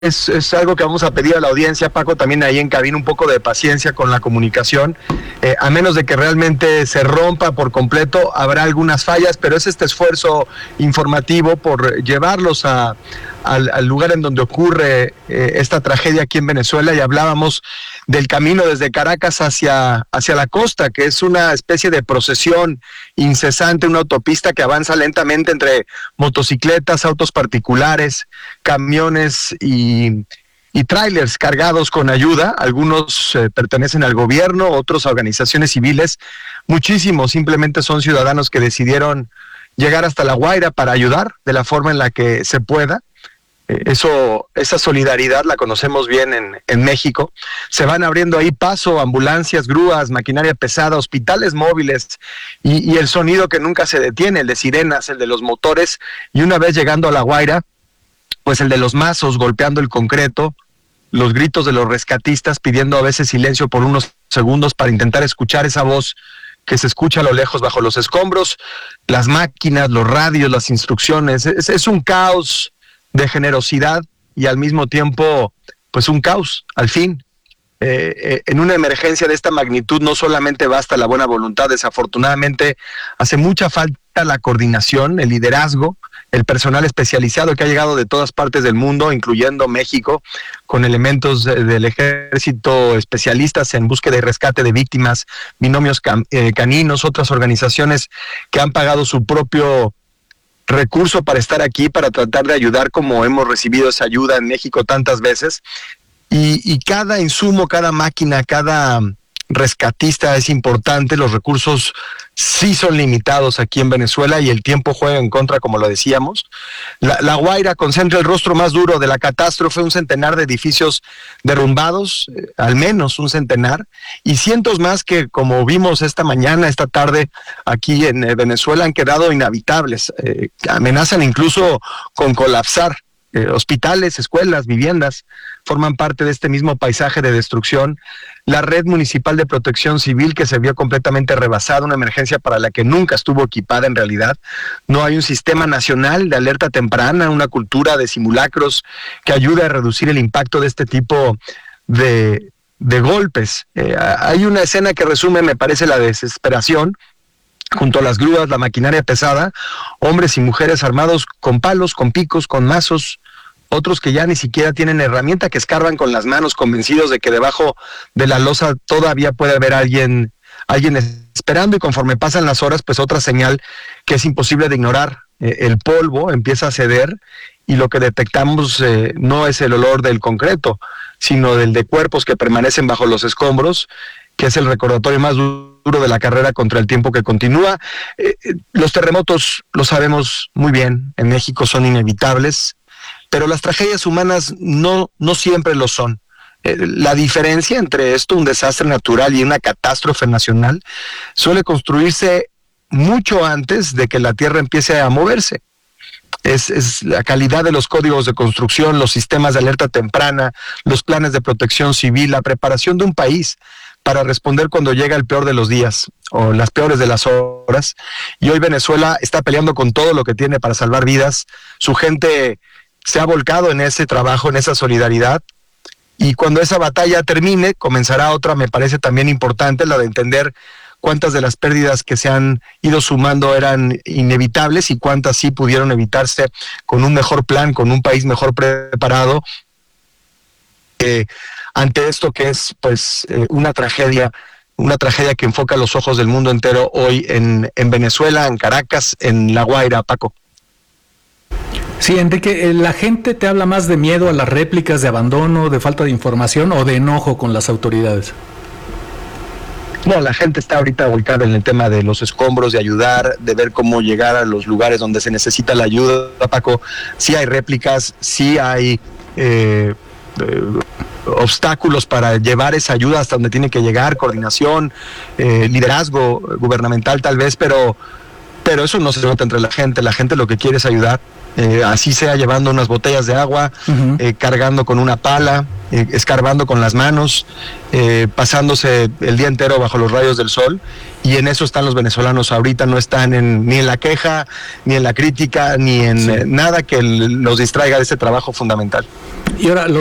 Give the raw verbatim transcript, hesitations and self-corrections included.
Es, es algo que vamos a pedir a la audiencia, Paco, también ahí en cabina, un poco de paciencia con la comunicación, eh, a menos de que realmente se rompa por completo, habrá algunas fallas, pero es este esfuerzo informativo por llevarlos a, al, al lugar en donde ocurre eh, esta tragedia aquí en Venezuela, y hablábamos del camino desde Caracas hacia, hacia la costa, que es una especie de procesión incesante, una autopista que avanza lentamente entre motocicletas, autos particulares, camiones y, y trailers cargados con ayuda. Algunos eh, pertenecen al gobierno, otros a organizaciones civiles, muchísimos simplemente son ciudadanos que decidieron llegar hasta La Guaira para ayudar de la forma en la que se pueda. Eso, esa solidaridad la conocemos bien en, en México. Se van abriendo ahí paso ambulancias, grúas, maquinaria pesada, hospitales móviles y, y el sonido que nunca se detiene, el de sirenas, el de los motores, y una vez llegando a La Guaira, pues el de los mazos golpeando el concreto, los gritos de los rescatistas pidiendo a veces silencio por unos segundos para intentar escuchar esa voz que se escucha a lo lejos bajo los escombros, las máquinas, los radios, las instrucciones. Es, es un caos de generosidad y al mismo tiempo pues un caos al fin. Eh, eh, en una emergencia de esta magnitud no solamente basta la buena voluntad, desafortunadamente hace mucha falta la coordinación, el liderazgo, el personal especializado que ha llegado de todas partes del mundo, incluyendo México, con elementos de, del ejército, especialistas en búsqueda y rescate de víctimas, binomios can, eh, caninos, otras organizaciones que han pagado su propio recurso para estar aquí, para tratar de ayudar como hemos recibido esa ayuda en México tantas veces, y, y cada insumo, cada máquina, cada rescatista es importante. Los recursos sí son limitados aquí en Venezuela y el tiempo juega en contra, como lo decíamos. La, la Guaira concentra el rostro más duro de la catástrofe, un centenar de edificios derrumbados, eh, al menos un centenar, y cientos más que, como vimos esta mañana, esta tarde, aquí en eh, Venezuela, han quedado inhabitables, eh, amenazan incluso con colapsar. Eh, hospitales, escuelas, viviendas forman parte de este mismo paisaje de destrucción. La red municipal de protección civil, que se vio completamente rebasada, una emergencia para la que nunca estuvo equipada en realidad. No hay un sistema nacional de alerta temprana, una cultura de simulacros que ayude a reducir el impacto de este tipo de, de golpes. Eh, hay una escena que resume, me parece, la desesperación. Junto a las grúas, la maquinaria pesada, hombres y mujeres armados con palos, con picos, con mazos, otros que ya ni siquiera tienen herramienta, que escarban con las manos, convencidos de que debajo de la losa todavía puede haber alguien, alguien esperando, y conforme pasan las horas, pues otra señal que es imposible de ignorar. Eh, el polvo empieza a ceder y lo que detectamos eh, no es el olor del concreto, sino del de cuerpos que permanecen bajo los escombros, que es el recordatorio más duro de la carrera contra el tiempo que continúa. Eh, los terremotos, lo sabemos muy bien, en México son inevitables, pero las tragedias humanas no, no siempre lo son. Eh, la diferencia entre esto, un desastre natural, y una catástrofe nacional, suele construirse mucho antes de que la tierra empiece a moverse. Es, es la calidad de los códigos de construcción, los sistemas de alerta temprana, los planes de protección civil, la preparación de un país para responder cuando llega el peor de los días o las peores de las horas. Y hoy Venezuela está peleando con todo lo que tiene para salvar vidas. Su gente se ha volcado en ese trabajo, en esa solidaridad. Y cuando esa batalla termine, comenzará otra, me parece también importante, la de entender cuántas de las pérdidas que se han ido sumando eran inevitables y cuántas sí pudieron evitarse con un mejor plan, con un país mejor preparado. Eh, ante esto que es pues eh, una tragedia, una tragedia que enfoca los ojos del mundo entero hoy en, en Venezuela, en Caracas, en La Guaira, Paco. Sí, Enrique, ¿la gente te habla más de miedo a las réplicas, de abandono, de falta de información o de enojo con las autoridades? No, la gente está ahorita volcada en el tema de los escombros, de ayudar, de ver cómo llegar a los lugares donde se necesita la ayuda, Paco. Sí hay réplicas, sí hay eh, eh, obstáculos para llevar esa ayuda hasta donde tiene que llegar, coordinación, eh, liderazgo gubernamental tal vez, pero, pero eso no se nota entre la gente. La gente lo que quiere es ayudar, eh, así sea llevando unas botellas de agua, uh-huh. eh, cargando con una pala, eh, escarbando con las manos, eh, pasándose el día entero bajo los rayos del sol, y en eso están los venezolanos ahorita, no están en, ni en la queja, ni en la crítica, ni en sí. eh, nada que los distraiga de ese trabajo fundamental. Y ahora,